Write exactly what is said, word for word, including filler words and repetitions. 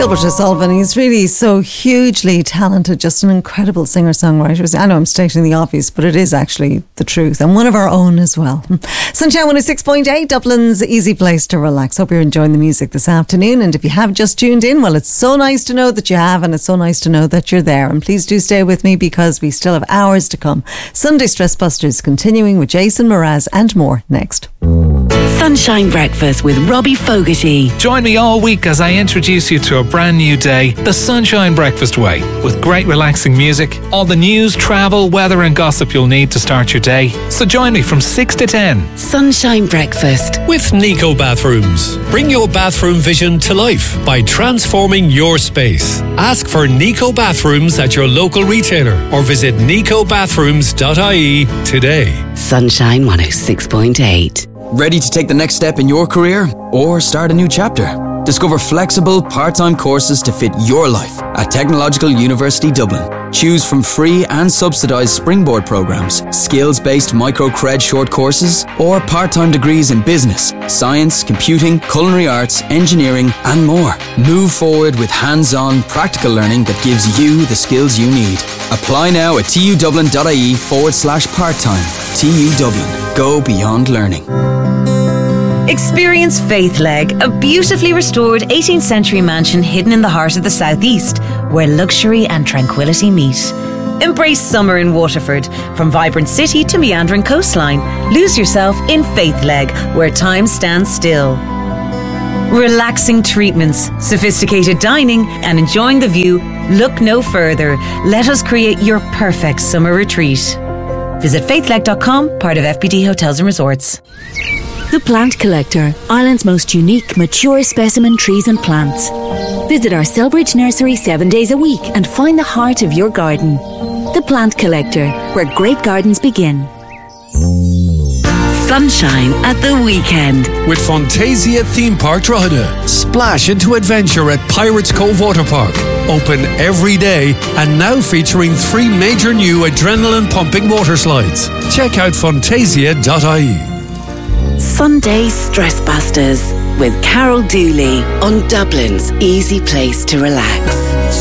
Gilbert O'Sullivan, he's really so hugely talented, just an incredible singer-songwriter. I know I'm stating the obvious, but it is actually the truth, and one of our own as well. Sunshine one oh six point eight, Dublin's easy place to relax. Hope you're enjoying the music this afternoon, and if you have just tuned in, well, it's so nice to know that you have, and it's so nice to know that you're there. And please do stay with me, because we still have hours to come. Sunday Stress Busters continuing with Jason Mraz and more next. Sunshine Breakfast with Robbie Fogarty. Join me all week as I introduce you to a brand new day, the Sunshine Breakfast way, with great relaxing music, all the news, travel, weather and gossip you'll need to start your day. So join me from six to ten. Sunshine Breakfast with Nico Bathrooms. Bring your bathroom vision to life by transforming your space. Ask for Nico Bathrooms at your local retailer or visit nico bathrooms dot I E today. Sunshine one oh six point eight. Ready to take the next step in your career or start a new chapter? Discover flexible, part-time courses to fit your life at Technological University Dublin. Choose from free and subsidised springboard programmes, skills-based micro-cred short courses, or part-time degrees in business, science, computing, culinary arts, engineering, and more. Move forward with hands-on, practical learning that gives you the skills you need. Apply now at tudublin.ie forward slash part-time. T U Dublin. Go beyond learning. Experience Faithleg, a beautifully restored eighteenth century mansion hidden in the heart of the southeast, where luxury and tranquility meet. Embrace summer in Waterford. From vibrant city to meandering coastline, lose yourself in Faithleg, where time stands still. Relaxing treatments, sophisticated dining, and enjoying the view. Look no further. Let us create your perfect summer retreat. Visit faithleg dot com, part of F B D Hotels and Resorts. The Plant Collector, Ireland's most unique, mature specimen trees and plants. Visit our Selbridge nursery seven days a week and find the heart of your garden. The Plant Collector, where great gardens begin. Sunshine at the weekend. With Fantasia Theme Park Drogheda. Splash into adventure at Pirates Cove Water Park. Open every day and now featuring three major new adrenaline pumping water slides. Check out fantasia dot I E. Sunday Stress Busters with Carol Dooley on Dublin's easy place to relax.